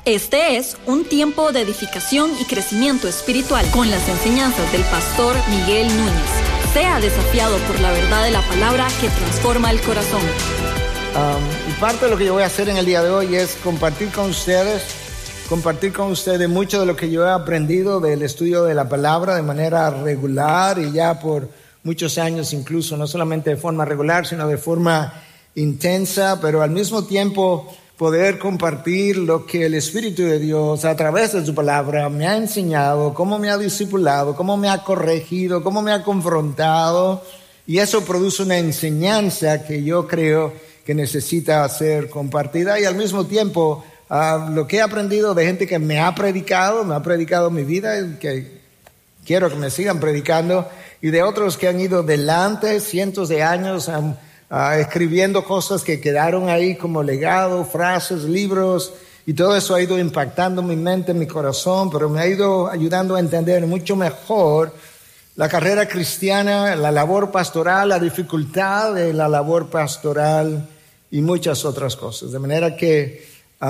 Este es un tiempo de edificación y crecimiento espiritual con las enseñanzas del pastor Miguel Núñez. Sea desafiado por la verdad de la palabra que transforma el corazón. Y parte de lo que yo voy a hacer en el día de hoy es compartir con ustedes mucho de lo que yo he aprendido del estudio de la palabra de manera regular y ya por muchos años incluso, no solamente de forma regular, sino de forma intensa, pero al mismo tiempo poder compartir lo que el Espíritu de Dios a través de su palabra me ha enseñado, cómo me ha discipulado, cómo me ha corregido, cómo me ha confrontado, y eso produce una enseñanza que yo creo que necesita ser compartida, y al mismo tiempo lo que he aprendido de gente que me ha predicado mi vida, y que quiero que me sigan predicando, y de otros que han ido delante cientos de años escribiendo cosas que quedaron ahí como legado, frases, libros, y todo eso ha ido impactando mi mente, mi corazón, pero me ha ido ayudando a entender mucho mejor la carrera cristiana, la labor pastoral, la dificultad de la labor pastoral y muchas otras cosas. De manera que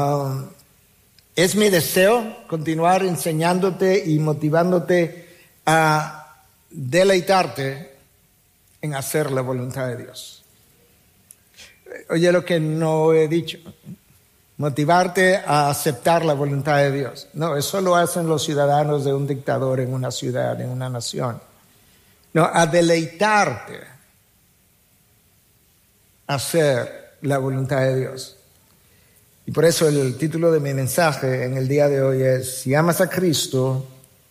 es mi deseo continuar enseñándote y motivándote a deleitarte en hacer la voluntad de Dios. Oye lo que no he dicho, motivarte a aceptar la voluntad de Dios. No, eso lo hacen los ciudadanos de un dictador en una ciudad, en una nación. No, a deleitarte a hacer la voluntad de Dios. Y por eso el título de mi mensaje en el día de hoy es: si amas a Cristo,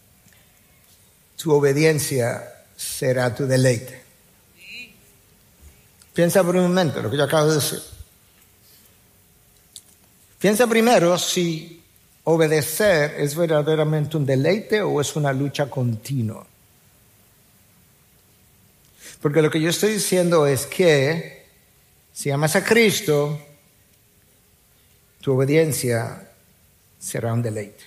tu obediencia será tu deleite. Piensa por un momento lo que yo acabo de decir. Piensa primero si obedecer es verdaderamente un deleite o es una lucha continua. Porque lo que yo estoy diciendo es que si amas a Cristo, tu obediencia será un deleite.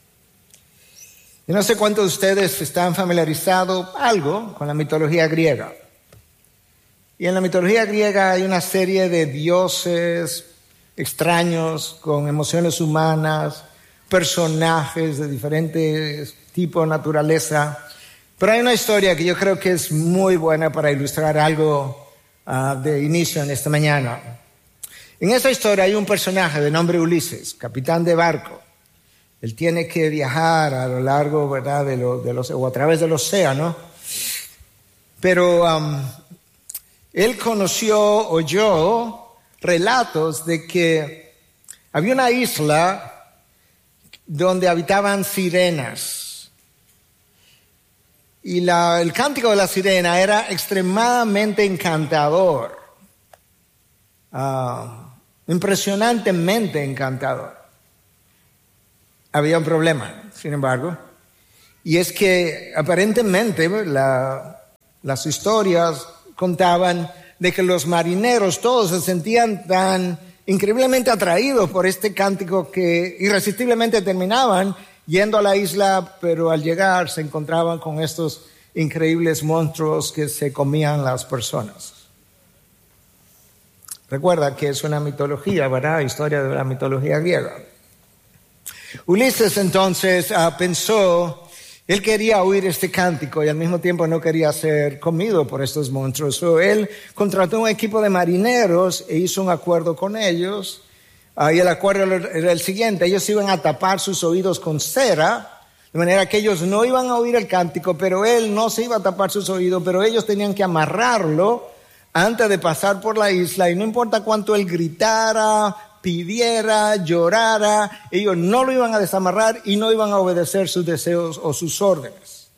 Yo no sé cuántos de ustedes están familiarizados algo con la mitología griega. Y en la mitología griega hay una serie de dioses extraños con emociones humanas, personajes de diferentes tipos de naturaleza. Pero hay una historia que yo creo que es muy buena para ilustrar algo de inicio en esta mañana. En esa historia hay un personaje de nombre Ulises, capitán de barco. Él tiene que viajar a lo largo, ¿verdad?, o a través del océano. Pero él oyó relatos de que había una isla donde habitaban sirenas. Y el cántico de la sirena era extremadamente encantador. Impresionantemente encantador. Había un problema, sin embargo, y es que aparentemente las historias contaban de que los marineros todos se sentían tan increíblemente atraídos por este cántico que irresistiblemente terminaban yendo a la isla, pero al llegar se encontraban con estos increíbles monstruos que se comían las personas. Recuerda que es una mitología, ¿verdad? Historia de la mitología griega. Ulises entonces pensó, él quería oír este cántico y al mismo tiempo no quería ser comido por estos monstruos. Él contrató un equipo de marineros e hizo un acuerdo con ellos. Y el acuerdo era el siguiente: ellos iban a tapar sus oídos con cera, de manera que ellos no iban a oír el cántico, pero él no se iba a tapar sus oídos, pero ellos tenían que amarrarlo antes de pasar por la isla, y no importa cuánto él gritara, pidiera, llorara, ellos no lo iban a desamarrar y no iban a obedecer sus deseos o sus órdenes.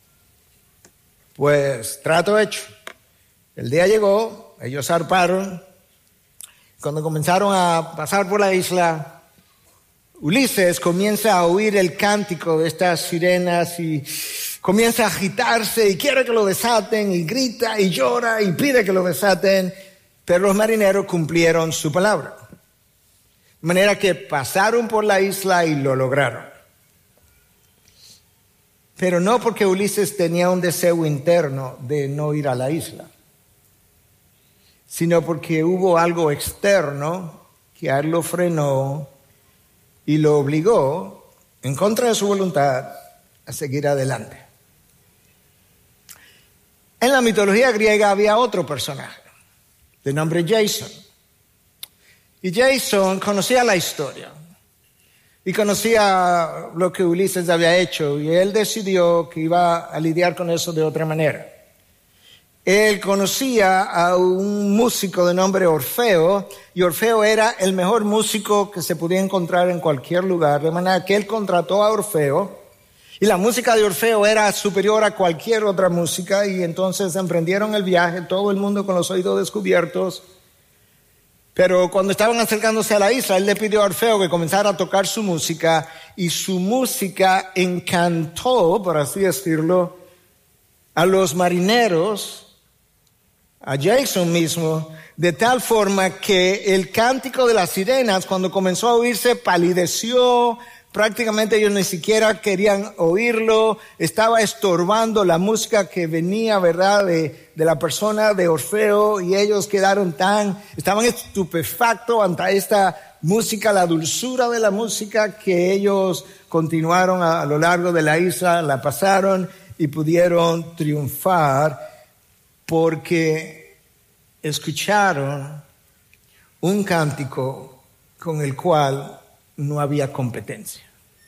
Pues trato hecho. El día llegó, ellos zarparon. Cuando comenzaron a pasar por la isla, Ulises comienza a oír el cántico de estas sirenas y comienza a agitarse y quiere que lo desaten, y grita y llora y pide que lo desaten, pero los marineros cumplieron su palabra. De manera que pasaron por la isla y lo lograron. Pero no porque Ulises tenía un deseo interno de no ir a la isla, sino porque hubo algo externo que a él lo frenó y lo obligó, en contra de su voluntad, a seguir adelante. En la mitología griega había otro personaje, de nombre Jason. Y Jason conocía la historia y conocía lo que Ulises había hecho, y él decidió que iba a lidiar con eso de otra manera. Él conocía a un músico de nombre Orfeo, y Orfeo era el mejor músico que se podía encontrar en cualquier lugar, de manera que él contrató a Orfeo, y la música de Orfeo era superior a cualquier otra música, y entonces emprendieron el viaje, todo el mundo con los oídos descubiertos. Pero cuando estaban acercándose a la isla, él le pidió a Orfeo que comenzara a tocar su música, y su música encantó, por así decirlo, a los marineros, a Jason mismo, de tal forma que el cántico de las sirenas, cuando comenzó a oírse, palideció. Prácticamente ellos ni siquiera querían oírlo, estaba estorbando la música que venía, ¿verdad?, de la persona de Orfeo, y ellos estaban estupefactos ante esta música, la dulzura de la música, que ellos continuaron a lo largo de la isla, la pasaron y pudieron triunfar porque escucharon un cántico con el cual no había competencia.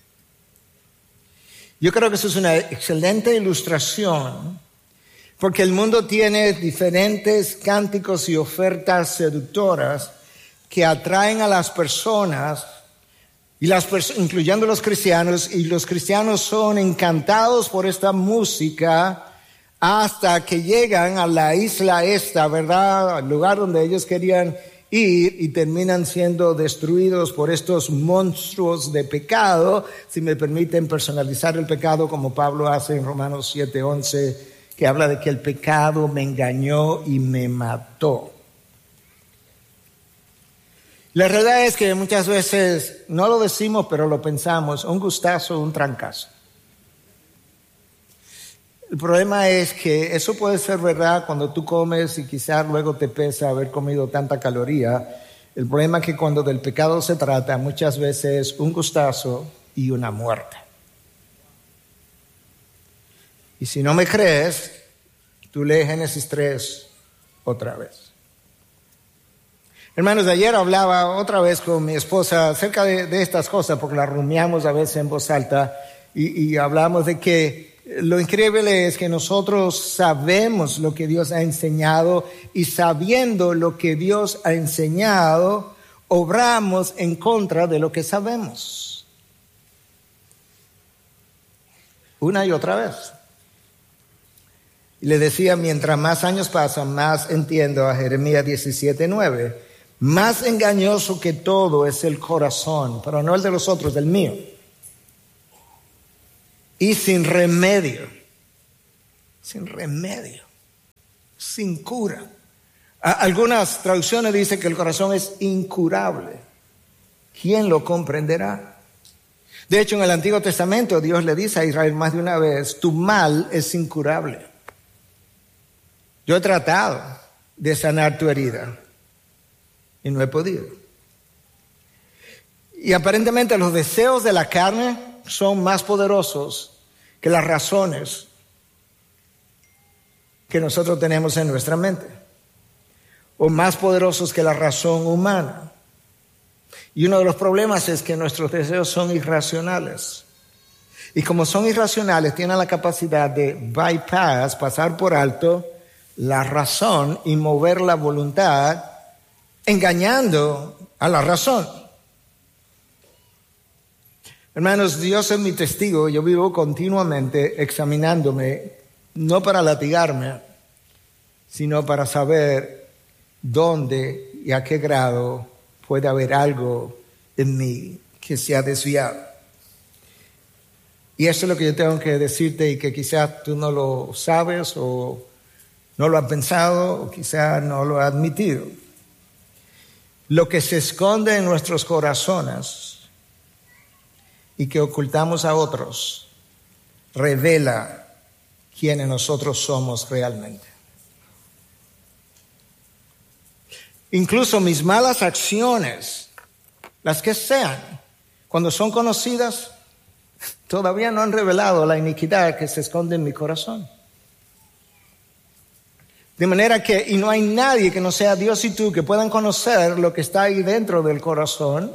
Yo creo que eso es una excelente ilustración, porque el mundo tiene diferentes cánticos y ofertas seductoras que atraen a las personas, incluyendo los cristianos, y los cristianos son encantados por esta música hasta que llegan a la isla esta, ¿verdad?, al lugar donde ellos querían ir, y terminan siendo destruidos por estos monstruos de pecado, si me permiten personalizar el pecado como Pablo hace en Romanos 7:11, que habla de que el pecado me engañó y me mató. La realidad es que muchas veces no lo decimos, pero lo pensamos: un gustazo, un trancazo. El problema es que eso puede ser verdad cuando tú comes y quizás luego te pesa haber comido tanta caloría. El problema es que cuando del pecado se trata, muchas veces un gustazo y una muerte. Y si no me crees, tú lee Génesis 3 otra vez. Hermanos, ayer hablaba otra vez con mi esposa acerca de estas cosas, porque las rumiamos a veces en voz alta, y hablamos de que lo increíble es que nosotros sabemos lo que Dios ha enseñado, y sabiendo lo que Dios ha enseñado, obramos en contra de lo que sabemos. Una y otra vez. Y le decía, mientras más años pasan, más entiendo a Jeremías 17:9. Más engañoso que todo es el corazón, pero no el de los otros, el mío. Y sin remedio, sin cura. Algunas traducciones dicen que el corazón es incurable. ¿Quién lo comprenderá? De hecho, en el Antiguo Testamento Dios le dice a Israel más de una vez: tu mal es incurable. Yo he tratado de sanar tu herida y no he podido. Y aparentemente los deseos de la carne son más poderosos que las razones que nosotros tenemos en nuestra mente, o más poderosos que la razón humana. Y uno de los problemas es que nuestros deseos son irracionales. Y como son irracionales, tienen la capacidad de bypass, pasar por alto la razón y mover la voluntad, engañando a la razón. Hermanos, Dios es mi testigo. Yo vivo continuamente examinándome, no para latigarme, sino para saber dónde y a qué grado puede haber algo en mí que se ha desviado. Y eso es lo que yo tengo que decirte, y que quizás tú no lo sabes, o no lo has pensado, o quizás no lo has admitido. Lo que se esconde en nuestros corazones y que ocultamos a otros revela quiénes nosotros somos realmente. Incluso mis malas acciones, las que sean, cuando son conocidas, todavía no han revelado la iniquidad que se esconde en mi corazón. De manera que, y no hay nadie que no sea Dios y tú que puedan conocer lo que está ahí dentro del corazón,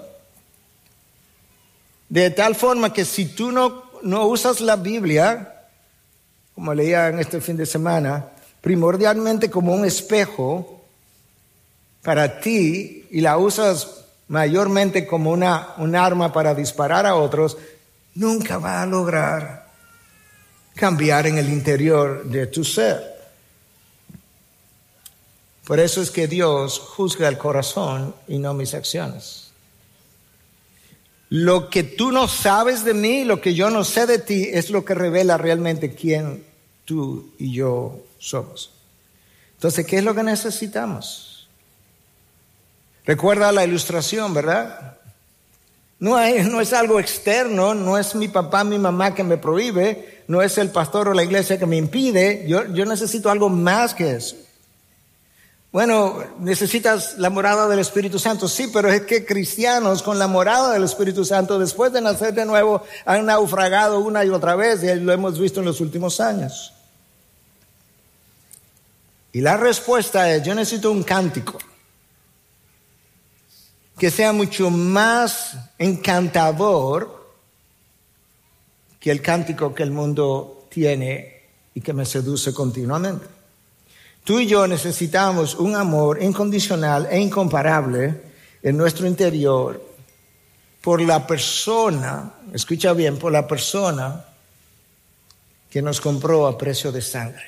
de tal forma que si tú no usas la Biblia, como leía en este fin de semana, primordialmente como un espejo para ti y la usas mayormente como un arma para disparar a otros, nunca va a lograr cambiar en el interior de tu ser. Por eso es que Dios juzga el corazón y no mis acciones. Lo que tú no sabes de mí, lo que yo no sé de ti, es lo que revela realmente quién tú y yo somos. Entonces, ¿qué es lo que necesitamos? Recuerda la ilustración, ¿verdad? No es algo externo, no es mi papá, mi mamá que me prohíbe, no es el pastor o la iglesia que me impide. Yo necesito algo más que eso. Bueno, necesitas la morada del Espíritu Santo, sí, pero es que cristianos con la morada del Espíritu Santo, después de nacer de nuevo, han naufragado una y otra vez, y lo hemos visto en los últimos años. Y la respuesta es, yo necesito un cántico que sea mucho más encantador que el cántico que el mundo tiene y que me seduce continuamente. Tú y yo necesitamos un amor incondicional e incomparable en nuestro interior por la persona, escucha bien, por la persona que nos compró a precio de sangre.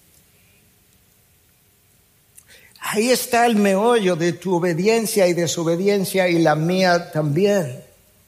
Ahí está el meollo de tu obediencia y desobediencia y la mía también.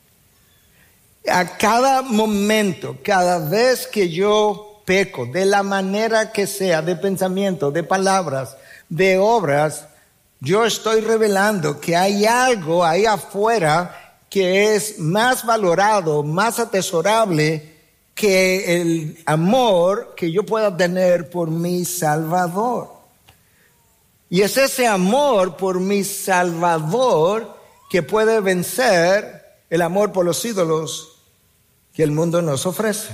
A cada momento, cada vez que yo peco, de la manera que sea, de pensamiento, de palabras, de obras, yo estoy revelando que hay algo ahí afuera que es más valorado, más atesorable que el amor que yo pueda tener por mi Salvador. Y es ese amor por mi Salvador que puede vencer el amor por los ídolos que el mundo nos ofrece.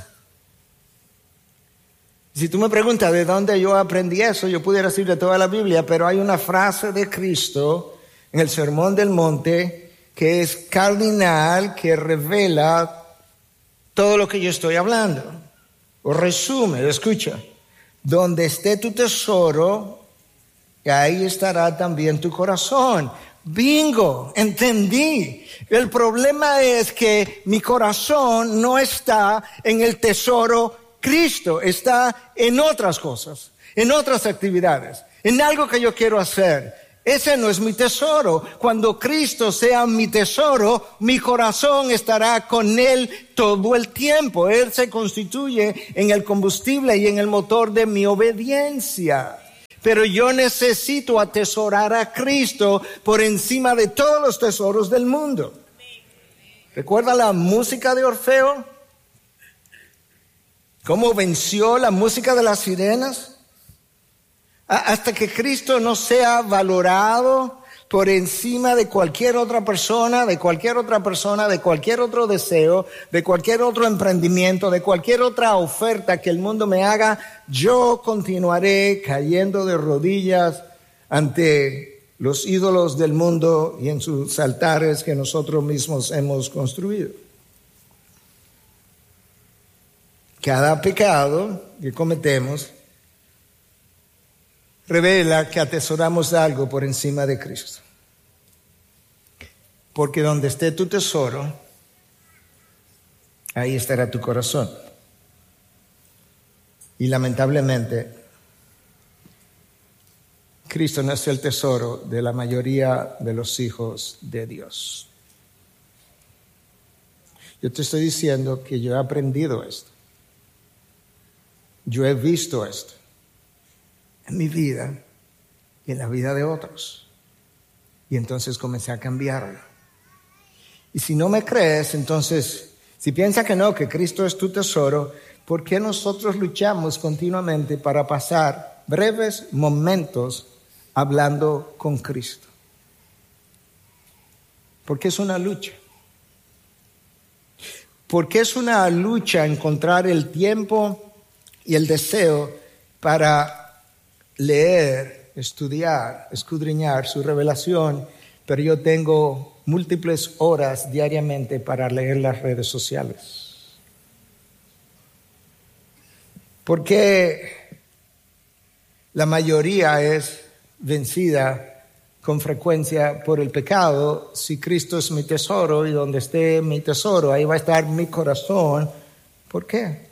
Si tú me preguntas de dónde yo aprendí eso, yo pudiera decir de toda la Biblia, pero hay una frase de Cristo en el Sermón del Monte que es cardinal, que revela todo lo que yo estoy hablando. O resume, escucha, donde esté tu tesoro, ahí estará también tu corazón. Bingo, entendí. El problema es que mi corazón no está en el tesoro Cristo, está en otras cosas, en otras actividades, en algo que yo quiero hacer. Ese no es mi tesoro. Cuando Cristo sea mi tesoro, mi corazón estará con Él todo el tiempo. Él se constituye en el combustible y en el motor de mi obediencia. Pero yo necesito atesorar a Cristo por encima de todos los tesoros del mundo. ¿Recuerda la música de Orfeo? ¿Cómo venció la música de las sirenas? Hasta que Cristo no sea valorado por encima de cualquier otra persona, de cualquier otro deseo, de cualquier otro emprendimiento, de cualquier otra oferta que el mundo me haga, yo continuaré cayendo de rodillas ante los ídolos del mundo y en sus altares que nosotros mismos hemos construido. Cada pecado que cometemos revela que atesoramos algo por encima de Cristo. Porque donde esté tu tesoro, ahí estará tu corazón. Y lamentablemente, Cristo no es el tesoro de la mayoría de los hijos de Dios. Yo te estoy diciendo que yo he aprendido esto. Yo he visto esto en mi vida y en la vida de otros. Y entonces comencé a cambiarlo. Y si no me crees, entonces, si piensas que no, que Cristo es tu tesoro, ¿por qué nosotros luchamos continuamente para pasar breves momentos hablando con Cristo? Porque es una lucha. porque es una lucha encontrar el tiempo y el deseo para leer, estudiar, escudriñar su revelación, pero yo tengo múltiples horas diariamente para leer las redes sociales. Porque la mayoría es vencida con frecuencia por el pecado. Si Cristo es mi tesoro y donde esté mi tesoro, ahí va a estar mi corazón. ¿Por qué?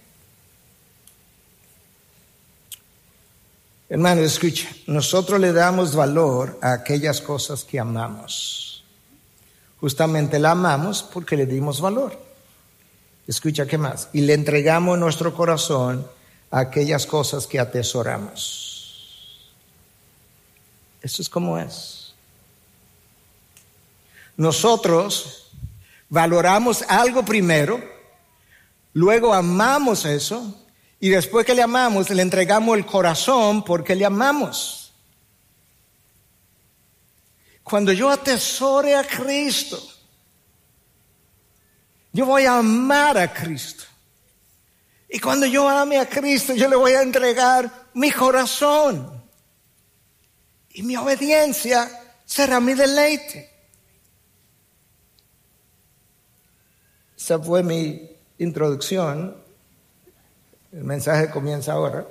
Hermano, escucha, nosotros le damos valor a aquellas cosas que amamos. Justamente la amamos porque le dimos valor. Escucha, ¿qué más? Y le entregamos nuestro corazón a aquellas cosas que atesoramos. Eso es como es. Nosotros valoramos algo primero, luego amamos eso, y después que le amamos, le entregamos el corazón porque le amamos. Cuando yo atesore a Cristo, yo voy a amar a Cristo. Y cuando yo ame a Cristo, yo le voy a entregar mi corazón. Y mi obediencia será mi deleite. Esa fue mi introducción. El mensaje comienza ahora.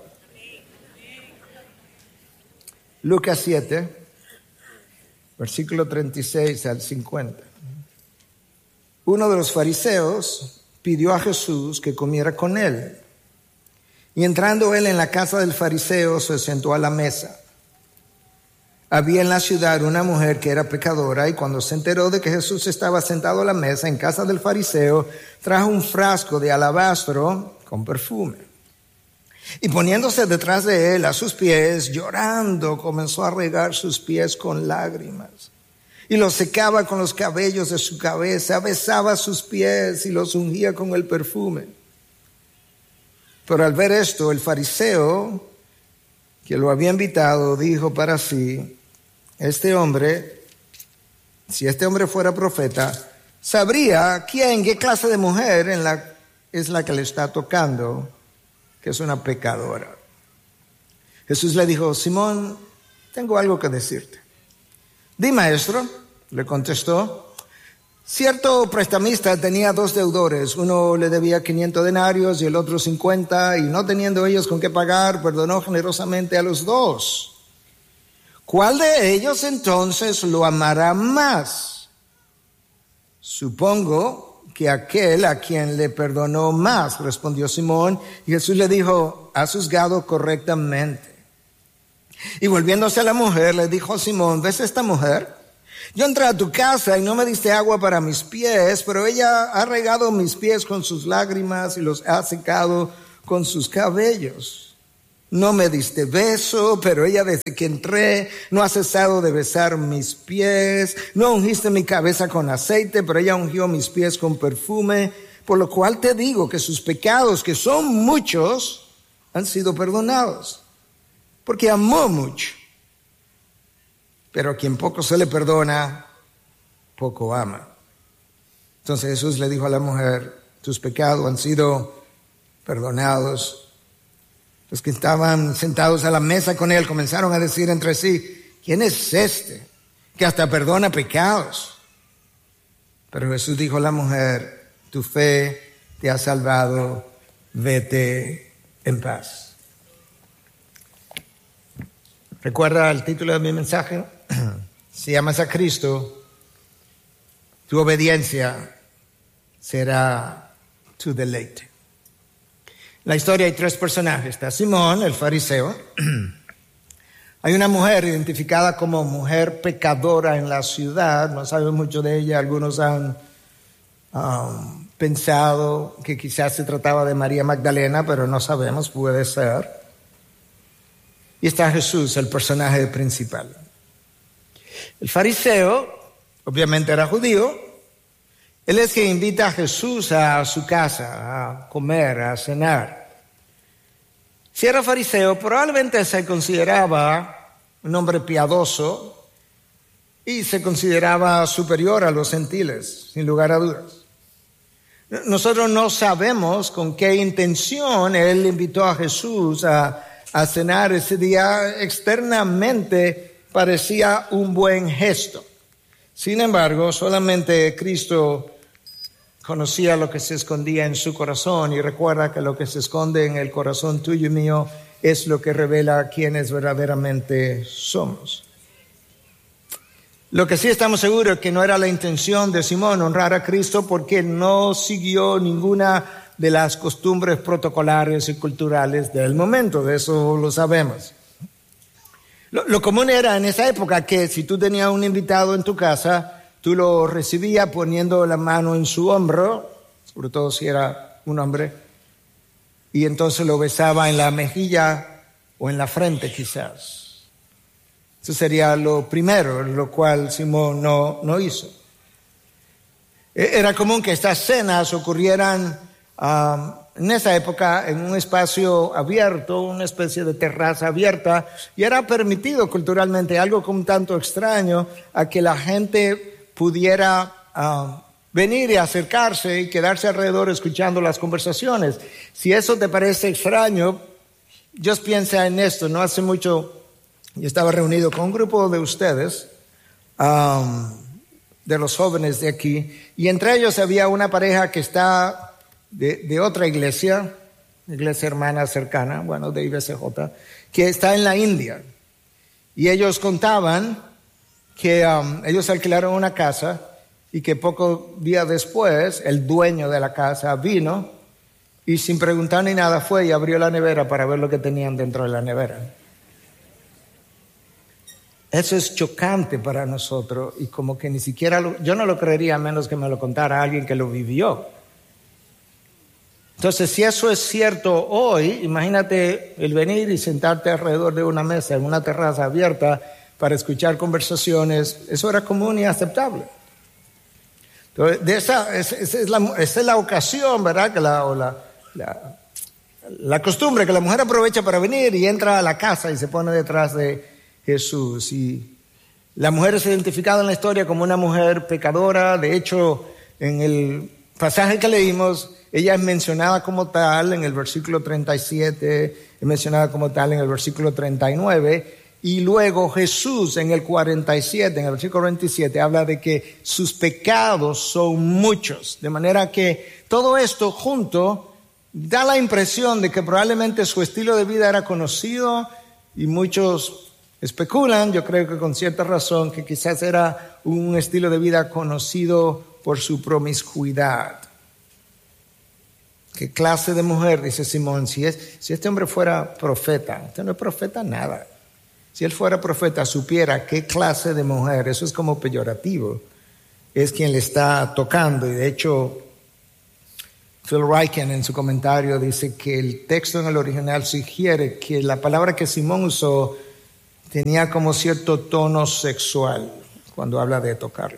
Lucas 7, versículo 36 al 50. Uno de los fariseos pidió a Jesús que comiera con él. Y entrando él en la casa del fariseo, se sentó a la mesa. Había en la ciudad una mujer que era pecadora, y cuando se enteró de que Jesús estaba sentado a la mesa en casa del fariseo, trajo un frasco de alabastro con perfume. Y poniéndose detrás de él a sus pies, llorando, comenzó a regar sus pies con lágrimas. Y los secaba con los cabellos de su cabeza, besaba sus pies y los ungía con el perfume. Pero al ver esto, el fariseo que lo había invitado dijo para sí: si este hombre fuera profeta, sabría qué clase de mujer es la que le está tocando, que es una pecadora. Jesús le dijo: Simón, tengo algo que decirte. Di, maestro, le contestó. Cierto prestamista tenía 2 deudores, uno le debía 500 denarios y el otro 50, y no teniendo ellos con qué pagar, perdonó generosamente a los 2. ¿Cuál de ellos entonces lo amará más? Supongo que aquel a quien le perdonó más, respondió Simón, y Jesús le dijo: has juzgado correctamente. Y volviéndose a la mujer, le dijo a Simón: ¿ves esta mujer? Yo entré a tu casa y no me diste agua para mis pies, pero ella ha regado mis pies con sus lágrimas y los ha secado con sus cabellos. No me diste beso, pero ella desde que entré no ha cesado de besar mis pies. No ungiste mi cabeza con aceite, pero ella ungió mis pies con perfume. Por lo cual te digo que sus pecados, que son muchos, han sido perdonados, porque amó mucho. Pero a quien poco se le perdona, poco ama. Entonces Jesús le dijo a la mujer: tus pecados han sido perdonados. Los que estaban sentados a la mesa con él comenzaron a decir entre sí: ¿quién es este que hasta perdona pecados? Pero Jesús dijo a la mujer: tu fe te ha salvado, vete en paz. ¿Recuerda el título de mi mensaje? Si amas a Cristo, tu obediencia será tu deleite. En la historia hay 3 personajes. Está Simón, el fariseo. Hay una mujer identificada como mujer pecadora en la ciudad. No sabemos mucho de ella. Algunos han pensado que quizás se trataba de María Magdalena, pero no sabemos, puede ser. Y está Jesús, el personaje principal. El fariseo, obviamente era judío. Él es quien invita a Jesús a su casa a comer, a cenar. Si era fariseo, probablemente se consideraba un hombre piadoso y se consideraba superior a los gentiles, sin lugar a dudas. Nosotros no sabemos con qué intención él invitó a Jesús a cenar ese día. Externamente parecía un buen gesto. Sin embargo, solamente Cristo conocía lo que se escondía en su corazón, y recuerda que lo que se esconde en el corazón tuyo y mío es lo que revela quiénes verdaderamente somos. Lo que sí estamos seguros es que no era la intención de Simón honrar a Cristo, porque no siguió ninguna de las costumbres protocolares y culturales del momento. De eso lo sabemos. Lo común era en esa época que si tú tenías un invitado en tu casa, tú lo recibías poniendo la mano en su hombro, sobre todo si era un hombre, y entonces lo besaba en la mejilla o en la frente quizás. Eso sería lo primero, lo cual Simón no hizo. Era común que estas cenas ocurrieran en esa época en un espacio abierto, una especie de terraza abierta, y era permitido culturalmente, algo como un tanto extraño, a que la gente pudiera venir y acercarse y quedarse alrededor escuchando las conversaciones. Si eso te parece extraño, yo piensa en esto. No hace mucho yo estaba reunido con un grupo de ustedes, de los jóvenes de aquí, y entre ellos había una pareja que está de otra iglesia hermana cercana, de IBCJ, que está en la India. Y ellos contaban que ellos alquilaron una casa y que pocos días después el dueño de la casa vino y sin preguntar ni nada fue y abrió la nevera para ver lo que tenían dentro de la nevera. Eso es chocante para nosotros, y como que ni siquiera yo no lo creería a menos que me lo contara alguien que lo vivió. Entonces, si eso es cierto hoy, imagínate el venir y sentarte alrededor de una mesa en una terraza abierta para escuchar conversaciones. Eso era común y aceptable. Entonces, esa es la ocasión, ¿verdad? Que la costumbre que la mujer aprovecha para venir y entra a la casa y se pone detrás de Jesús. Y la mujer es identificada en la historia como una mujer pecadora. De hecho, en el pasaje que leímos, ella es mencionada como tal en el versículo 37, es mencionada como tal en el versículo 39, y luego Jesús en el 47, en el versículo 27, habla de que sus pecados son muchos. De manera que todo esto junto da la impresión de que probablemente su estilo de vida era conocido, y muchos especulan, yo creo que con cierta razón, que quizás era un estilo de vida conocido por su promiscuidad. ¿Qué clase de mujer? Dice Simón. Si este hombre fuera profeta, este no es profeta nada. Si él fuera profeta, supiera qué clase de mujer, eso es como peyorativo, es quien le está tocando. Y de hecho, Phil Ryken en su comentario dice que el texto en el original sugiere que la palabra que Simón usó tenía como cierto tono sexual cuando habla de tocarlo.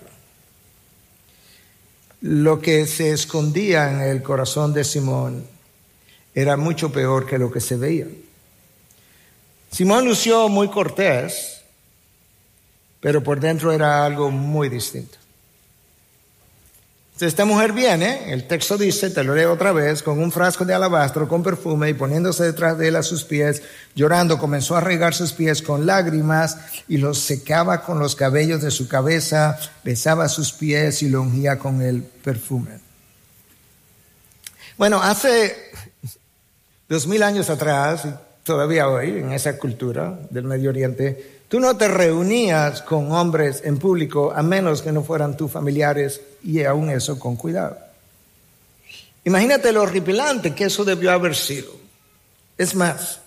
Lo que se escondía en el corazón de Simón era mucho peor que lo que se veía. Simón lució muy cortés, pero por dentro era algo muy distinto. Entonces, esta mujer viene, el texto dice, te lo leo otra vez, con un frasco de alabastro con perfume, y poniéndose detrás de él a sus pies, llorando, comenzó a regar sus pies con lágrimas y los secaba con los cabellos de su cabeza, besaba sus pies y lo ungía con el perfume. Bueno, hace 2000 años atrás, y todavía hoy, en esa cultura del Medio Oriente, tú no te reunías con hombres en público a menos que no fueran tus familiares, y aún eso con cuidado. Imagínate lo horripilante que eso debió haber sido. Es más,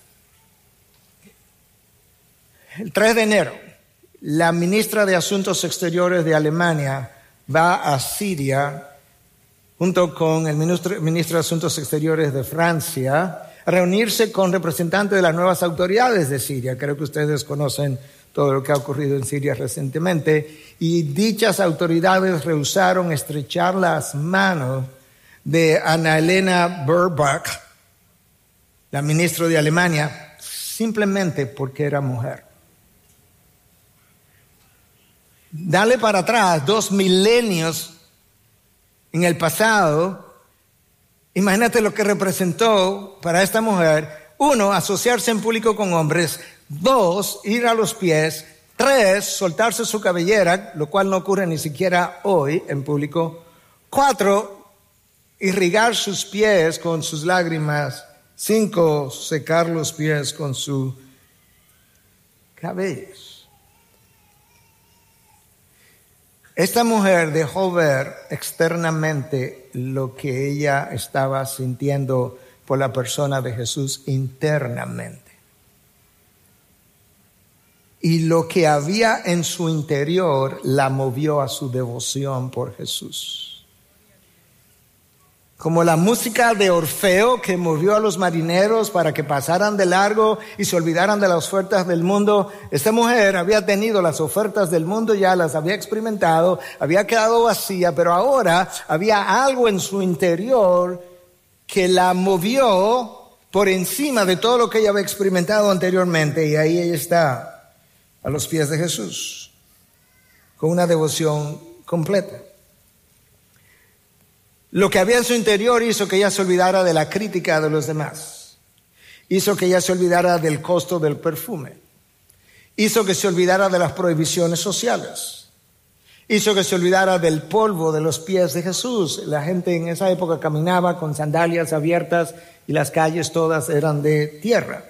el 3 de enero, la ministra de Asuntos Exteriores de Alemania va a Siria junto con el ministro de Asuntos Exteriores de Francia a reunirse con representantes de las nuevas autoridades de Siria. Creo que ustedes conocen todo lo que ha ocurrido en Siria recientemente, y dichas autoridades rehusaron estrechar las manos de Annalena Baerbock, la ministra de Alemania, simplemente porque era mujer. Dale para atrás 2 milenios en el pasado, Imagínate lo que representó para esta mujer. 1, asociarse en público con hombres. 2, ir a los pies. 3, soltarse su cabellera, lo cual no ocurre ni siquiera hoy en público. 4, irrigar sus pies con sus lágrimas. 5, secar los pies con su cabellos. Esta mujer dejó ver externamente lo que ella estaba sintiendo por la persona de Jesús internamente. Y lo que había en su interior la movió a su devoción por Jesús. Como la música de Orfeo que movió a los marineros para que pasaran de largo y se olvidaran de las ofertas del mundo. Esta mujer había tenido las ofertas del mundo, ya las había experimentado, había quedado vacía, pero ahora había algo en su interior que la movió por encima de todo lo que ella había experimentado anteriormente. Y ahí ella está, a los pies de Jesús, con una devoción completa. Lo que había en su interior hizo que ella se olvidara de la crítica de los demás. Hizo que ella se olvidara del costo del perfume. Hizo que se olvidara de las prohibiciones sociales. Hizo que se olvidara del polvo de los pies de Jesús. La gente en esa época caminaba con sandalias abiertas y las calles todas eran de tierra.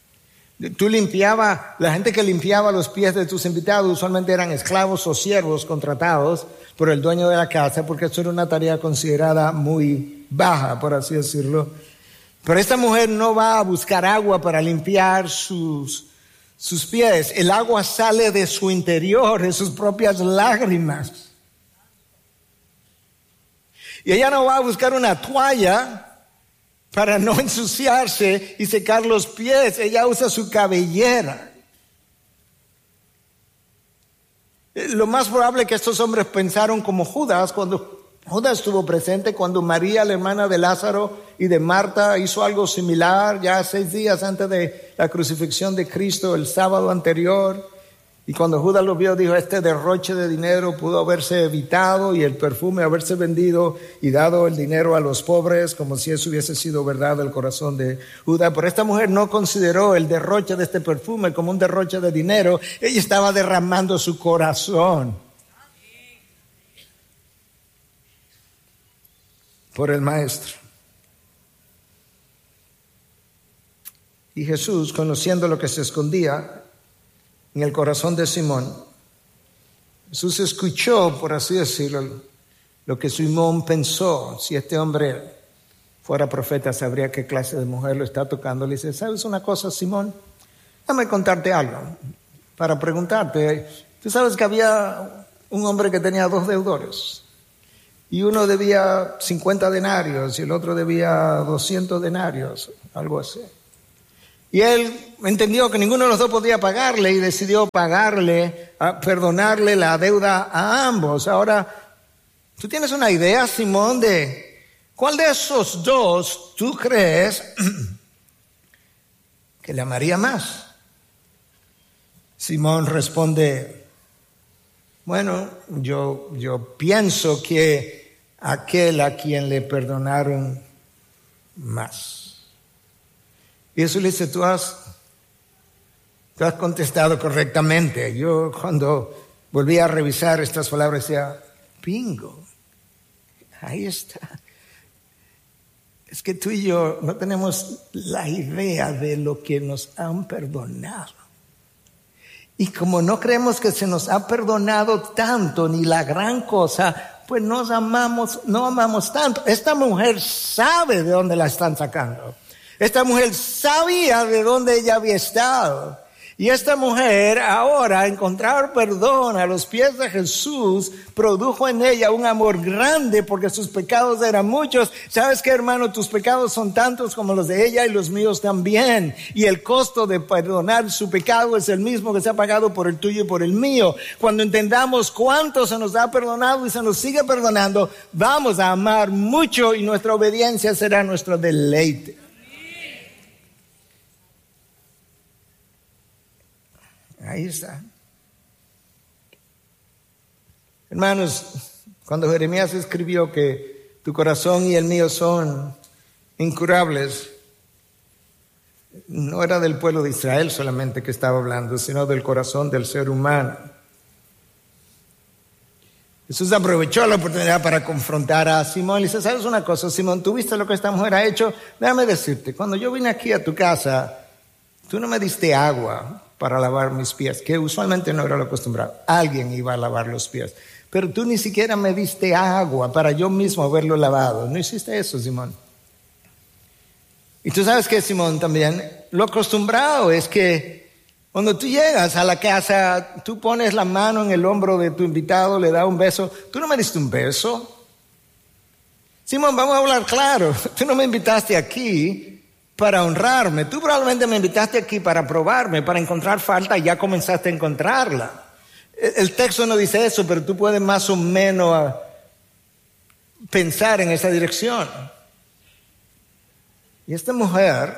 La gente que limpiaba los pies de tus invitados usualmente eran esclavos o siervos contratados por el dueño de la casa, porque eso era una tarea considerada muy baja, por así decirlo. Pero esta mujer no va a buscar agua para limpiar sus pies. El agua sale de su interior, de sus propias lágrimas. Y ella no va a buscar una toalla para no ensuciarse y secar los pies. Ella usa su cabellera. Lo más probable es que estos hombres pensaron como Judas, cuando Judas estuvo presente, cuando María, la hermana de Lázaro y de Marta, hizo algo similar ya 6 días antes de la crucifixión de Cristo, el sábado anterior. Y cuando Judas lo vio, dijo, este derroche de dinero pudo haberse evitado y el perfume haberse vendido y dado el dinero a los pobres, como si eso hubiese sido verdad del corazón de Judas. Pero esta mujer no consideró el derroche de este perfume como un derroche de dinero. Ella estaba derramando su corazón por el Maestro. Y Jesús, conociendo lo que se escondía en el corazón de Simón, Jesús escuchó, por así decirlo, lo que Simón pensó. Si este hombre fuera profeta, sabría qué clase de mujer lo está tocando. Le dice, ¿sabes una cosa, Simón? Déjame contarte algo para preguntarte. Tú sabes que había un hombre que tenía 2 deudores. Y uno debía 50 denarios y el otro debía 200 denarios, algo así. Y él entendió que ninguno de los dos podía pagarle y decidió perdonarle la deuda a ambos. Ahora, ¿tú tienes una idea, Simón, de cuál de esos 2 tú crees que le amaría más? Simón responde, bueno, yo pienso que aquel a quien le perdonaron más. Y Jesús le dice, tú has contestado correctamente. Yo cuando volví a revisar estas palabras decía, bingo, ahí está. Es que tú y yo no tenemos la idea de lo que nos han perdonado. Y como no creemos que se nos ha perdonado tanto ni la gran cosa, pues no amamos tanto. Esta mujer sabe de dónde la están sacando. Esta mujer sabía de dónde ella había estado. Y esta mujer ahora, encontrar perdón a los pies de Jesús, produjo en ella un amor grande porque sus pecados eran muchos. ¿Sabes qué, hermano? Tus pecados son tantos como los de ella y los míos también. Y el costo de perdonar su pecado es el mismo que se ha pagado por el tuyo y por el mío. Cuando entendamos cuánto se nos ha perdonado y se nos sigue perdonando, vamos a amar mucho y nuestra obediencia será nuestro deleite. Ahí está. Hermanos, cuando Jeremías escribió que tu corazón y el mío son incurables, no era del pueblo de Israel solamente que estaba hablando, sino del corazón del ser humano. Jesús aprovechó la oportunidad para confrontar a Simón y dice, ¿sabes una cosa, Simón? ¿Tú viste lo que esta mujer ha hecho? Déjame decirte, cuando yo vine aquí a tu casa, tú no me diste agua para lavar mis pies, que usualmente no era lo acostumbrado. Alguien iba a lavar los pies. Pero tú ni siquiera me diste agua para yo mismo haberlo lavado. No hiciste eso, Simón. Y tú sabes que, Simón, también lo acostumbrado es que cuando tú llegas a la casa, tú pones la mano en el hombro de tu invitado, le das un beso. ¿Tú no me diste un beso? Simón, vamos a hablar claro. Tú no me invitaste aquí para honrarme. Tú probablemente me invitaste aquí para probarme, para encontrar falta y ya comenzaste a encontrarla. El texto no dice eso, pero tú puedes más o menos pensar en esa dirección. Y esta mujer,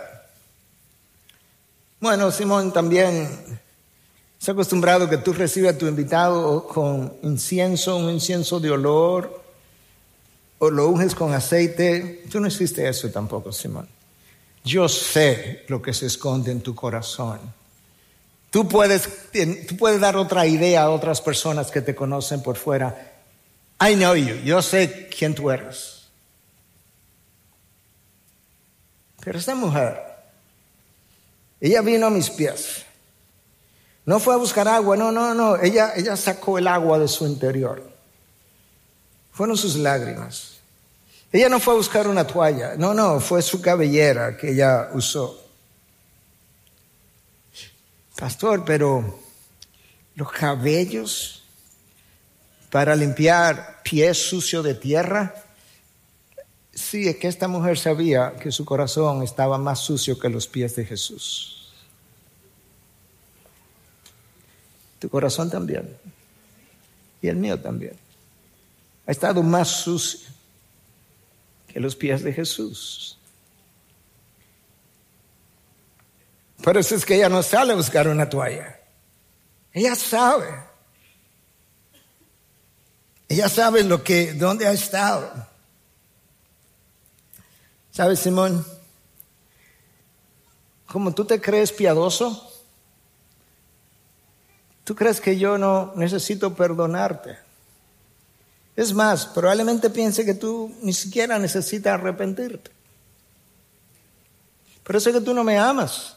bueno, Simón, también se ha acostumbrado que tú recibas a tu invitado con incienso, un incienso de olor, o lo unges con aceite. Tú no hiciste eso tampoco, Simón. Yo sé lo que se esconde en tu corazón. Tú puedes dar otra idea a otras personas que te conocen por fuera. I know you. Yo sé quién tú eres. Pero esta mujer, ella vino a mis pies. No fue a buscar agua, no. Ella sacó el agua de su interior. Fueron sus lágrimas. Ella no fue a buscar una toalla. No, fue su cabellera que ella usó. Pastor, pero los cabellos para limpiar pies sucios de tierra. Sí, es que esta mujer sabía que su corazón estaba más sucio que los pies de Jesús. Tu corazón también. Y el mío también. Ha estado más sucio que los pies de Jesús. Por eso es que ella no sale a buscar una toalla. Ella sabe. Ella sabe dónde ha estado. ¿Sabes, Simón? Como tú te crees piadoso, tú crees que yo no necesito perdonarte. Es más, probablemente piense que tú ni siquiera necesitas arrepentirte. Por eso es que tú no me amas.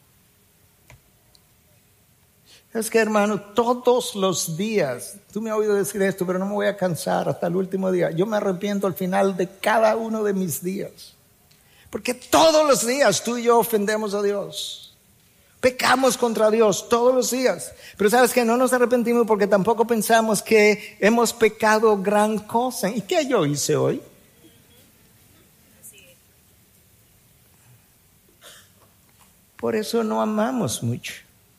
Es que, hermano, todos los días, tú me has oído decir esto, pero no me voy a cansar hasta el último día. Yo me arrepiento al final de cada uno de mis días. Porque todos los días tú y yo ofendemos a Dios. Pecamos contra Dios todos los días. Pero sabes que no nos arrepentimos porque tampoco pensamos que hemos pecado gran cosa. ¿Y qué yo hice hoy? Por eso no amamos mucho.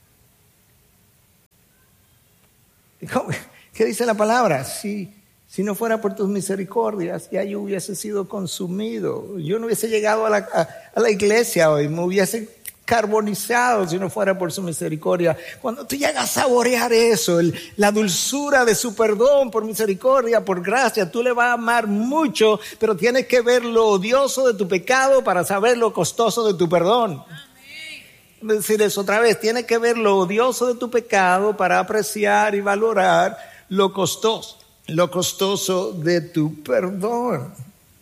¿Qué dice la palabra? Si no fuera por tus misericordias, ya yo hubiese sido consumido. Yo no hubiese llegado a la iglesia hoy, me hubiese carbonizado si no fuera por su misericordia. Cuando tú llegas a saborear eso, la dulzura de su perdón por misericordia, por gracia, tú le vas a amar mucho, pero tienes que ver lo odioso de tu pecado para saber lo costoso de tu perdón. Voy a decir eso otra vez, tienes que ver lo odioso de tu pecado para apreciar y valorar lo costoso de tu perdón.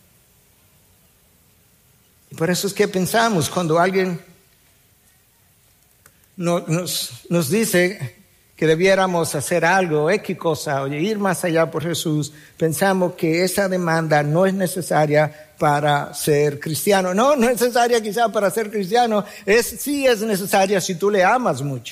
Y por eso es que pensamos cuando alguien nos dice que debiéramos hacer algo, X cosa, o ir más allá por Jesús, pensamos que esa demanda no es necesaria para ser cristiano. No es necesaria quizá para ser cristiano, sí es necesaria si tú le amas mucho.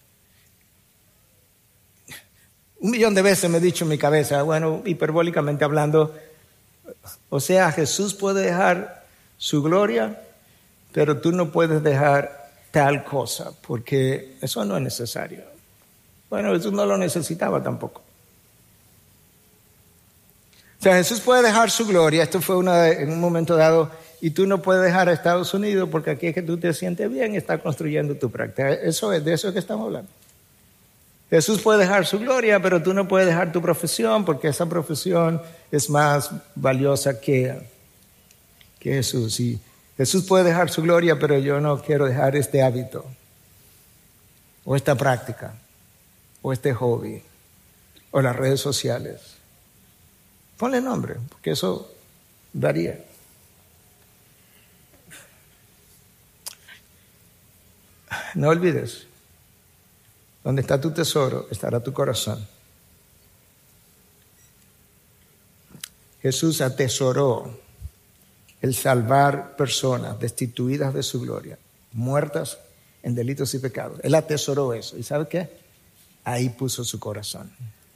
1,000,000 de veces me he dicho en mi cabeza, bueno, hiperbólicamente hablando, o sea, Jesús puede dejar su gloria, pero tú no puedes dejar tal cosa, porque eso no es necesario. Bueno, Jesús no lo necesitaba tampoco. O sea, Jesús puede dejar su gloria, esto fue en un momento dado, y tú no puedes dejar a Estados Unidos porque aquí es que tú te sientes bien y estás construyendo tu práctica. De eso es que estamos hablando. Jesús puede dejar su gloria, pero tú no puedes dejar tu profesión porque esa profesión es más valiosa que Jesús. Y Jesús puede dejar su gloria, pero yo no quiero dejar este hábito, o esta práctica, o este hobby, o las redes sociales. Ponle nombre, porque eso daría. No olvides, donde está tu tesoro, estará tu corazón. Jesús atesoró el salvar personas destituidas de su gloria, muertas en delitos y pecados. Él atesoró eso. ¿Y sabe qué? Ahí puso su corazón.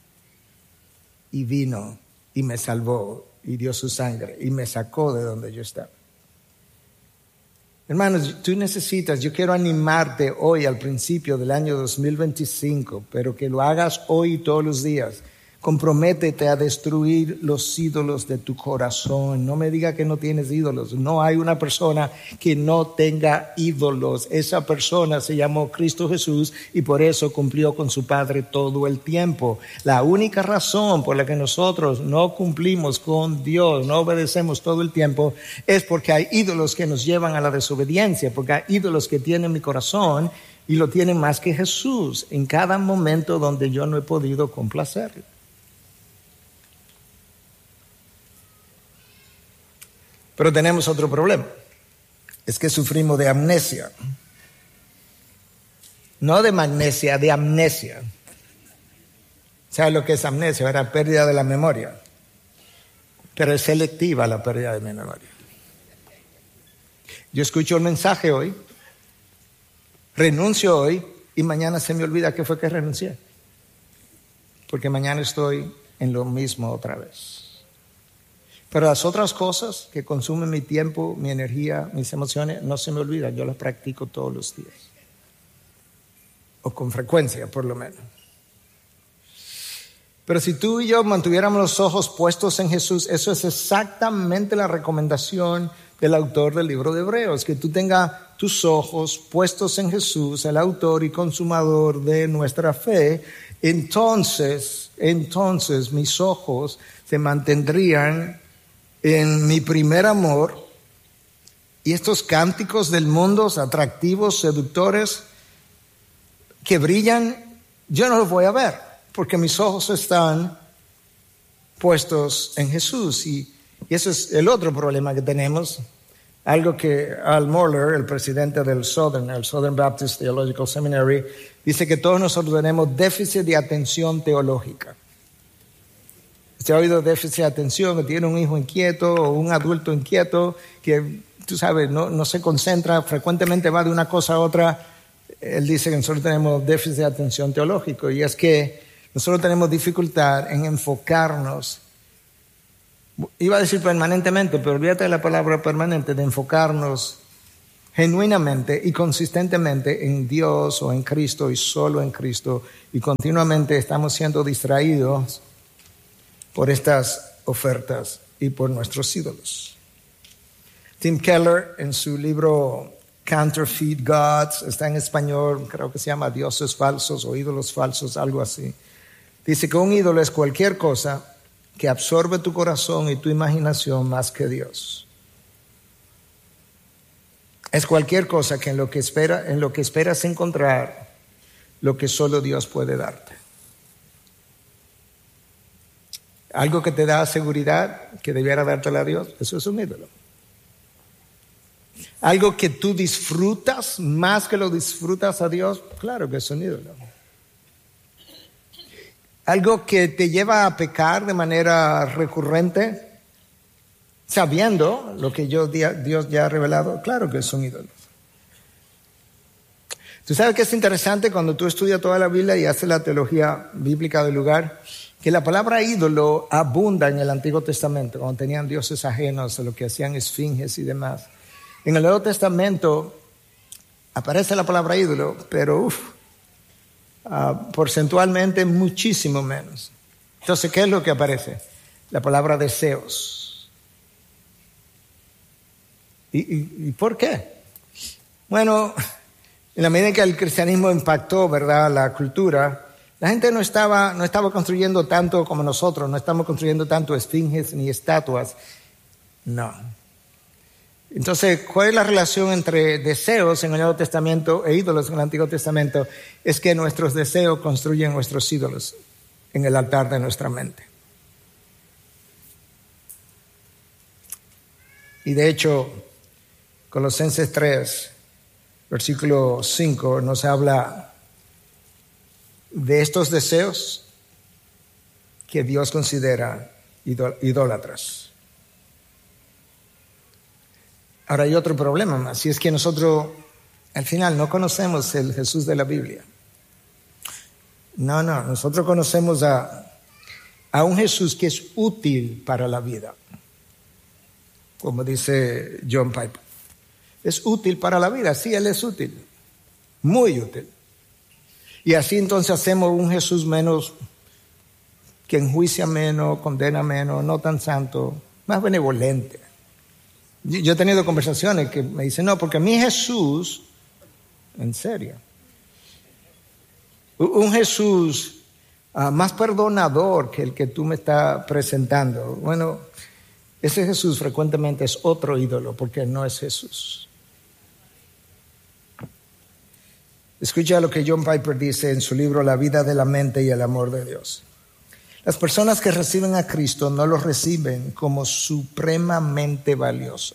Y vino y me salvó y dio su sangre y me sacó de donde yo estaba. Hermanos, tú necesitas, yo quiero animarte hoy al principio del año 2025, pero que lo hagas hoy y todos los días. Comprométete a destruir los ídolos de tu corazón. No me diga que no tienes ídolos. No hay una persona que no tenga ídolos. Esa persona se llamó Cristo Jesús y por eso cumplió con su Padre todo el tiempo. La única razón por la que nosotros no cumplimos con Dios, no obedecemos todo el tiempo, es porque hay ídolos que nos llevan a la desobediencia, porque hay ídolos que tienen mi corazón y lo tienen más que Jesús en cada momento donde yo no he podido complacerlo. Pero tenemos otro problema, es que sufrimos de amnesia. No de magnesia, de amnesia. ¿Sabes lo que es amnesia? Era pérdida de la memoria. Pero es selectiva la pérdida de mi memoria. Yo escucho el mensaje hoy, renuncio hoy y mañana se me olvida qué fue que renuncié. Porque mañana estoy en lo mismo otra vez. Pero las otras cosas que consumen mi tiempo, mi energía, mis emociones, no se me olvidan. Yo las practico todos los días. O con frecuencia, por lo menos. Pero si tú y yo mantuviéramos los ojos puestos en Jesús, eso es exactamente la recomendación del autor del libro de Hebreos. Que tú tengas tus ojos puestos en Jesús, el autor y consumador de nuestra fe. Entonces mis ojos se mantendrían en mi primer amor, y estos cánticos del mundo, atractivos, seductores, que brillan, yo no los voy a ver, porque mis ojos están puestos en Jesús. Y eso es el otro problema que tenemos, algo que Al Mohler, el presidente del Southern Baptist Theological Seminary, dice que todos nosotros tenemos déficit de atención teológica. ¿Usted ha oído déficit de atención? Que tiene un hijo inquieto o un adulto inquieto que, tú sabes, no se concentra, frecuentemente va de una cosa a otra. Él dice que nosotros tenemos déficit de atención teológico, y es que nosotros tenemos dificultad en enfocarnos. Iba a decir permanentemente, pero olvídate de la palabra permanente, de enfocarnos genuinamente y consistentemente en Dios o en Cristo y solo en Cristo, y continuamente estamos siendo distraídos por estas ofertas y por nuestros ídolos. Tim Keller, en su libro Counterfeit Gods, está en español, creo que se llama Dioses Falsos o Ídolos Falsos, algo así. Dice que un ídolo es cualquier cosa que absorbe tu corazón y tu imaginación más que Dios. Es cualquier cosa que en lo que esperas encontrar lo que solo Dios puede darte. Algo que te da seguridad, que debiera dártela a Dios, eso es un ídolo. Algo que tú disfrutas más que lo disfrutas a Dios, claro que es un ídolo. Algo que te lleva a pecar de manera recurrente, sabiendo lo que Dios ya ha revelado, claro que es un ídolo. Tú sabes que es interesante cuando tú estudias toda la Biblia y haces la teología bíblica del lugar, que la palabra ídolo abunda en el Antiguo Testamento, cuando tenían dioses ajenos, lo que hacían esfinges y demás. En el Nuevo Testamento aparece la palabra ídolo, pero porcentualmente muchísimo menos. Entonces, ¿qué es lo que aparece? La palabra deseos. ¿Y por qué? Bueno, en la medida en que el cristianismo impactó, ¿verdad?, la cultura, la gente no estaba construyendo tanto como nosotros, no estamos construyendo tanto esfinges ni estatuas. No. Entonces, ¿cuál es la relación entre deseos en el Nuevo Testamento e ídolos en el Antiguo Testamento? Es que nuestros deseos construyen nuestros ídolos en el altar de nuestra mente. Y de hecho, Colosenses 3, versículo 5, nos habla de estos deseos que Dios considera idólatras. Ahora hay otro problema más, y es que nosotros al final no conocemos el Jesús de la Biblia. No, nosotros conocemos a un Jesús que es útil para la vida, como dice John Piper. Es útil para la vida, sí, Él es útil, muy útil. Y así entonces hacemos un Jesús menos, que enjuicia menos, condena menos, no tan santo, más benevolente. Yo he tenido conversaciones que me dicen, no, porque mi Jesús, en serio, un Jesús más perdonador que el que tú me estás presentando. Bueno, ese Jesús frecuentemente es otro ídolo porque no es Jesús. Escucha lo que John Piper dice en su libro La vida de la mente y el amor de Dios. Las personas que reciben a Cristo no lo reciben como supremamente valioso.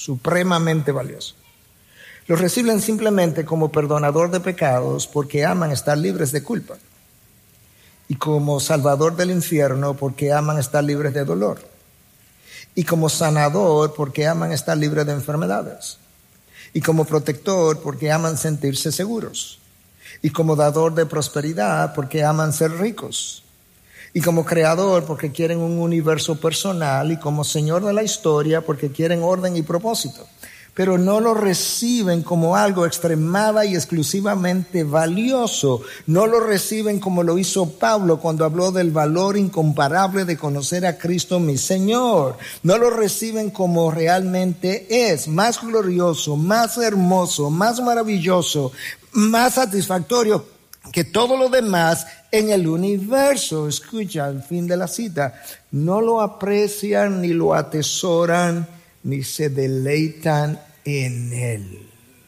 Lo reciben simplemente como perdonador de pecados porque aman estar libres de culpa. Y como salvador del infierno porque aman estar libres de dolor. Y como sanador porque aman estar libres de enfermedades. Y como protector porque aman sentirse seguros. Y como dador de prosperidad porque aman ser ricos. Y como creador porque quieren un universo personal, y como señor de la historia porque quieren orden y propósito. Pero no lo reciben como algo extremada y exclusivamente valioso. No lo reciben como lo hizo Pablo cuando habló del valor incomparable de conocer a Cristo mi Señor. No lo reciben como realmente es, más glorioso, más hermoso, más maravilloso, más satisfactorio que todo lo demás en el universo. Escucha, al fin de la cita, no lo aprecian ni lo atesoran ni se deleitan en él.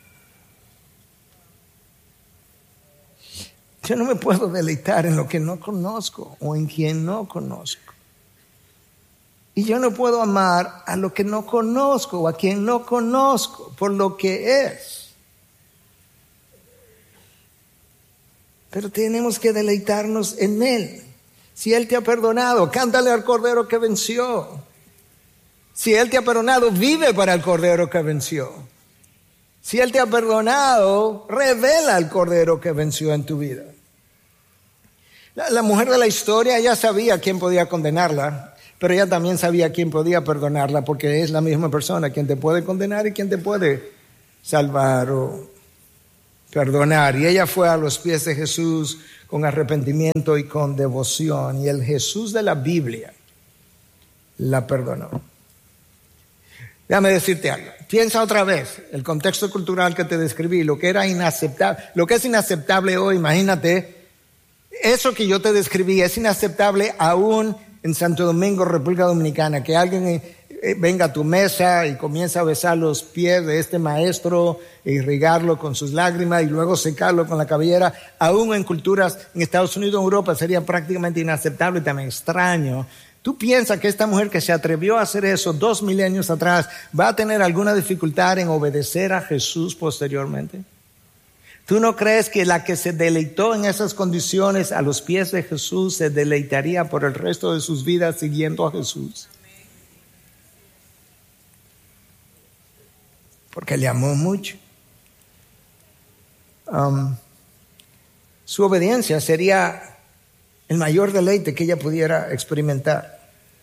Yo no me puedo deleitar en lo que no conozco o en quien no conozco. Y yo no puedo amar a lo que no conozco o a quien no conozco por lo que es. Pero tenemos que deleitarnos en Él. Si Él te ha perdonado, cántale al Cordero que venció. Si Él te ha perdonado, vive para el Cordero que venció. Si Él te ha perdonado, revela al Cordero que venció en tu vida. La mujer de la historia ya sabía quién podía condenarla, pero ella también sabía quién podía perdonarla, porque es la misma persona quien te puede condenar y quien te puede salvar o perdonar. Y ella fue a los pies de Jesús con arrepentimiento y con devoción. Y el Jesús de la Biblia la perdonó. Déjame decirte algo. Piensa otra vez el contexto cultural que te describí, lo que era inaceptable, lo que es inaceptable hoy. Imagínate, eso que yo te describí es inaceptable aún en Santo Domingo, República Dominicana, que alguien venga a tu mesa y comienza a besar los pies de este maestro e irrigarlo con sus lágrimas y luego secarlo con la cabellera. Aún en culturas en Estados Unidos, en Europa, sería prácticamente inaceptable y también extraño. ¿Tú piensas que esta mujer que se atrevió a hacer eso 2 milenios atrás va a tener alguna dificultad en obedecer a Jesús posteriormente? ¿Tú no crees que la que se deleitó en esas condiciones a los pies de Jesús se deleitaría por el resto de sus vidas siguiendo a Jesús? Porque le amó mucho. Su obediencia sería el mayor deleite que ella pudiera experimentar.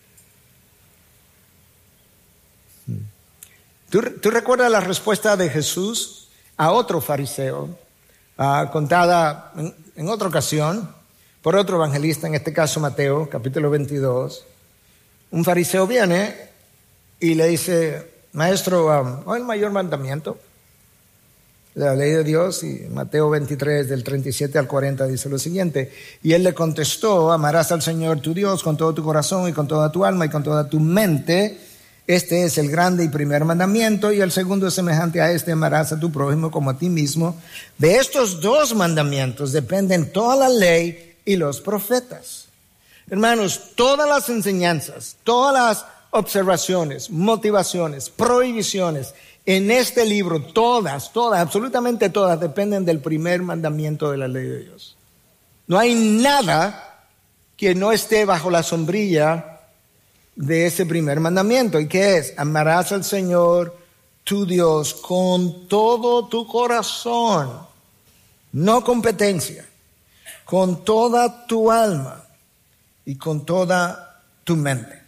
¿Tú recuerdas la respuesta de Jesús a otro fariseo, contada en otra ocasión por otro evangelista, en este caso Mateo, capítulo 22? Un fariseo viene y le dice: Maestro, ¿cuál es el mayor mandamiento de la ley de Dios? Y Mateo 23, del 37 al 40, dice lo siguiente: y él le contestó: amarás al Señor tu Dios con todo tu corazón y con toda tu alma y con toda tu mente, Este es el grande y primer mandamiento, y el segundo es semejante a este: amarás a tu prójimo como a ti mismo. De estos dos mandamientos dependen toda la ley y los profetas. Hermanos, todas las enseñanzas, todas las observaciones, motivaciones, prohibiciones en este libro, todas, absolutamente todas, dependen del primer mandamiento de la ley de Dios. No hay nada que no esté bajo la sombrilla de ese primer mandamiento. ¿Y qué es? Amarás al Señor tu Dios con todo tu corazón, no competencia, con toda tu alma y con toda tu mente.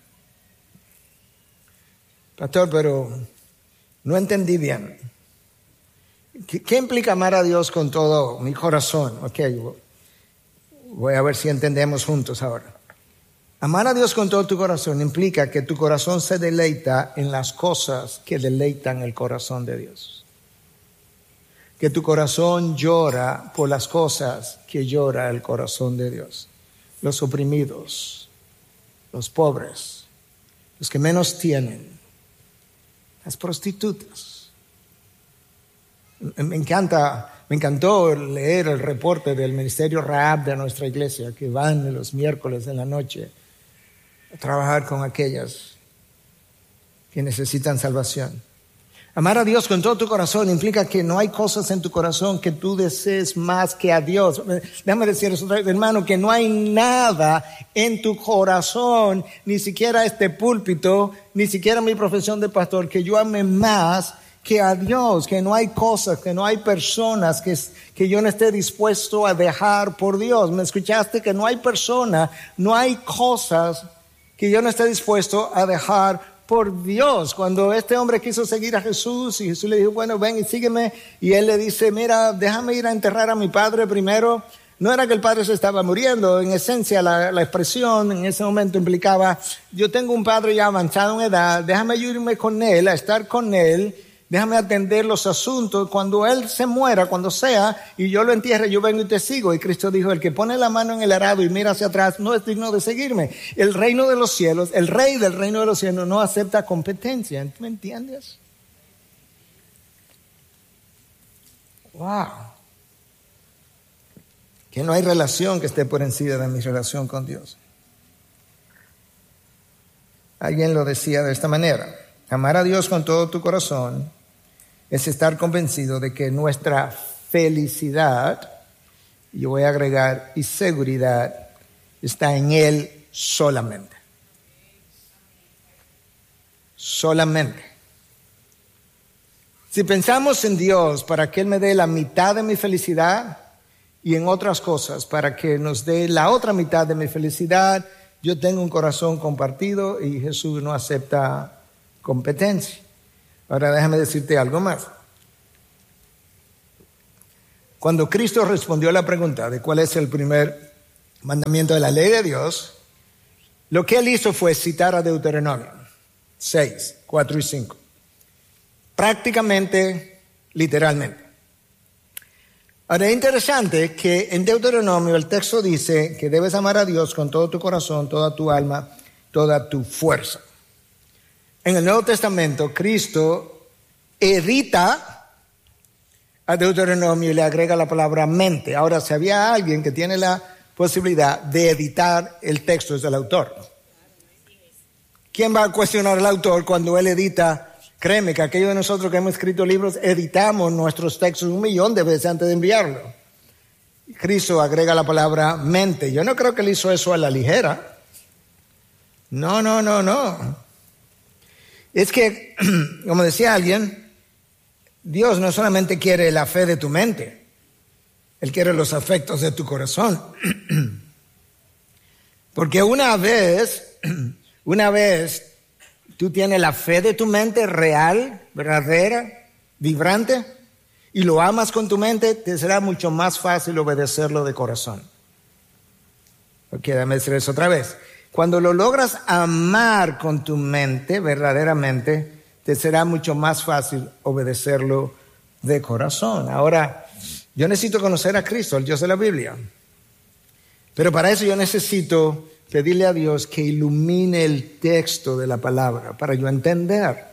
Pastor, pero no entendí bien. ¿Qué implica amar a Dios con todo mi corazón? Ok, voy a ver si entendemos juntos ahora. Amar a Dios con todo tu corazón implica que tu corazón se deleita en las cosas que deleitan el corazón de Dios. Que tu corazón llora por las cosas que llora el corazón de Dios. Los oprimidos, los pobres, los que menos tienen, las prostitutas. Me encantó leer el reporte del ministerio Rahab de nuestra iglesia, que van los miércoles en la noche a trabajar con aquellas que necesitan salvación. Amar a Dios con todo tu corazón implica que no hay cosas en tu corazón que tú desees más que a Dios. Déjame decir eso otra vez, hermano, que no hay nada en tu corazón, ni siquiera este púlpito, ni siquiera mi profesión de pastor, que yo ame más que a Dios, que no hay cosas, que no hay personas que yo no esté dispuesto a dejar por Dios. ¿Me escuchaste? Que no hay persona, no hay cosas que yo no esté dispuesto a dejar por Dios. Cuando este hombre quiso seguir a Jesús y Jesús le dijo, bueno, ven y sígueme, y él le dice, mira, déjame ir a enterrar a mi padre primero. No era que el padre se estaba muriendo, en esencia la expresión en ese momento implicaba, yo tengo un padre ya avanzado en edad, déjame irme con él, a estar con él, déjame atender los asuntos. Cuando él se muera, cuando sea, y yo lo entierre, yo vengo y te sigo. Y Cristo dijo, el que pone la mano en el arado y mira hacia atrás no es digno de seguirme. El reino de los cielos, el rey del reino de los cielos no acepta competencia. ¿Me entiendes? Wow. Que no hay relación que esté por encima de mi relación con Dios. Alguien lo decía de esta manera: amar a Dios con todo tu corazón es estar convencido de que nuestra felicidad, yo voy a agregar, y seguridad, está en Él solamente. Solamente. Si pensamos en Dios para que Él me dé la mitad de mi felicidad y en otras cosas para que nos dé la otra mitad de mi felicidad, yo tengo un corazón compartido y Jesús no acepta competencia. Ahora déjame decirte algo más. Cuando Cristo respondió a la pregunta de cuál es el primer mandamiento de la ley de Dios, lo que Él hizo fue citar a Deuteronomio 6, 4 y 5. Prácticamente, literalmente. Ahora es interesante que en Deuteronomio el texto dice que debes amar a Dios con todo tu corazón, toda tu alma, toda tu fuerza. En el Nuevo Testamento, Cristo edita a Deuteronomio y le agrega la palabra mente. Ahora, si había alguien que tiene la posibilidad de editar el texto, es el autor. ¿Quién va a cuestionar al autor cuando él edita? Créeme que aquellos de nosotros que hemos escrito libros editamos nuestros textos 1,000,000 de veces antes de enviarlo. Cristo agrega la palabra mente. Yo no creo que él hizo eso a la ligera. No. Es que, como decía alguien, Dios no solamente quiere la fe de tu mente, Él quiere los afectos de tu corazón. Porque una vez tú tienes la fe de tu mente real, verdadera, vibrante, y lo amas con tu mente, te será mucho más fácil obedecerlo de corazón. Ok, déjame decir eso otra vez. Cuando lo logras amar con tu mente, verdaderamente, te será mucho más fácil obedecerlo de corazón. Ahora, yo necesito conocer a Cristo, el Dios de la Biblia. Pero para eso yo necesito pedirle a Dios que ilumine el texto de la palabra para yo entender,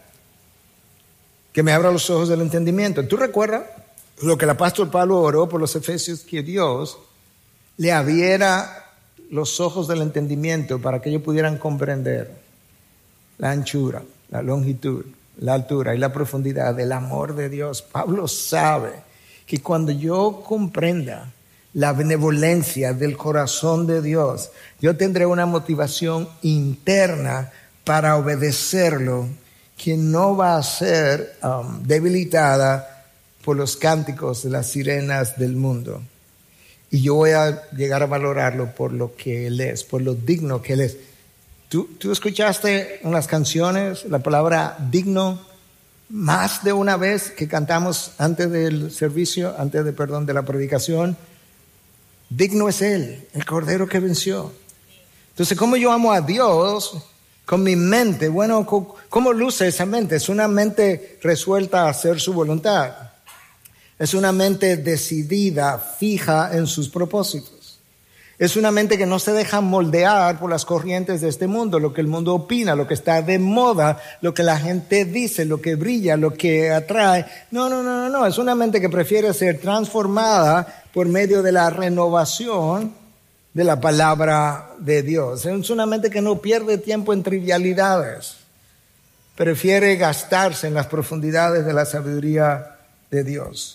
que me abra los ojos del entendimiento. ¿Tú recuerdas lo que el apóstol Pablo oró por los efesios? Que Dios le abriera los ojos del entendimiento para que ellos pudieran comprender la anchura, la longitud, la altura y la profundidad del amor de Dios. Pablo sabe que cuando yo comprenda la benevolencia del corazón de Dios, yo tendré una motivación interna para obedecerlo, que no va a ser debilitada por los cánticos de las sirenas del mundo. Y yo voy a llegar a valorarlo por lo que Él es, por lo digno que Él es. ¿Tú escuchaste en las canciones la palabra digno más de una vez que cantamos antes del servicio, de la predicación? Digno es Él, el Cordero que venció. Entonces, ¿cómo yo amo a Dios con mi mente? Bueno, ¿cómo luce esa mente? Es una mente resuelta a hacer su voluntad. Es una mente decidida, fija en sus propósitos. Es una mente que no se deja moldear por las corrientes de este mundo, lo que el mundo opina, lo que está de moda, lo que la gente dice, lo que brilla, lo que atrae. No. Es una mente que prefiere ser transformada por medio de la renovación de la palabra de Dios. Es una mente que no pierde tiempo en trivialidades. Prefiere gastarse en las profundidades de la sabiduría de Dios.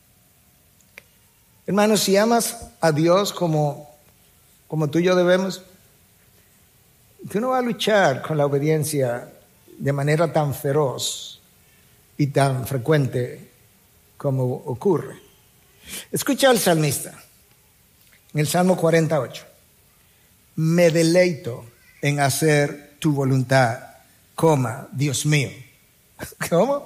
Hermanos, si amas a Dios como tú y yo debemos, tú no vas a luchar con la obediencia de manera tan feroz y tan frecuente como ocurre. Escucha al salmista en el Salmo 48. Me deleito en hacer tu voluntad, Dios mío. ¿Cómo?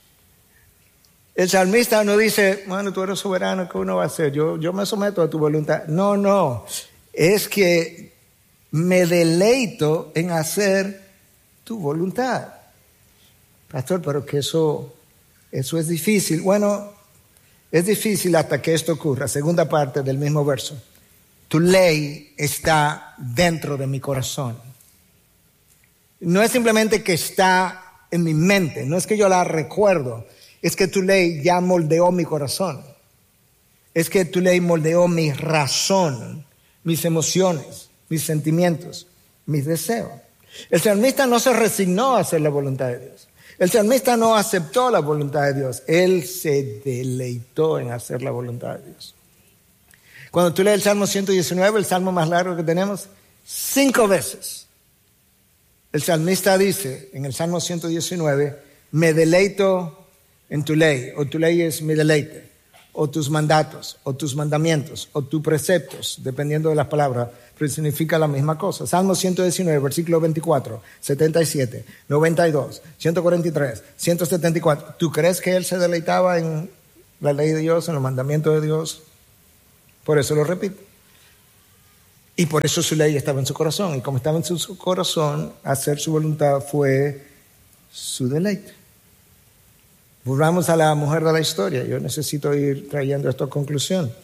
El salmista no dice, bueno, tú eres soberano, ¿qué uno va a hacer? Yo me someto a tu voluntad. No. Es que me deleito en hacer tu voluntad. Pastor, pero que eso es difícil. Bueno, es difícil hasta que esto ocurra. Segunda parte del mismo verso. Tu ley está dentro de mi corazón. No es simplemente que está en mi mente, no es que yo la recuerdo. Es que tu ley ya moldeó mi corazón. Es que tu ley moldeó mi razón, mis emociones, mis sentimientos, mis deseos. El salmista no se resignó a hacer la voluntad de Dios. El salmista no aceptó la voluntad de Dios. Él se deleitó en hacer la voluntad de Dios. Cuando tú lees el Salmo 119, el salmo más largo que tenemos, 5 veces el salmista dice en el Salmo 119, me deleito en tu ley, o tu ley es mi deleite, o tus mandatos, o tus mandamientos, o tus preceptos, dependiendo de las palabras, pero significa la misma cosa. Salmo 119, versículo 24, 77, 92, 143, 174. ¿Tú crees que él se deleitaba en la ley de Dios, en los mandamientos de Dios? Por eso lo repito. Y por eso su ley estaba en su corazón. Y como estaba en su corazón, hacer su voluntad fue su deleite. Volvamos a la mujer de la historia. Yo necesito ir trayendo esto a conclusión.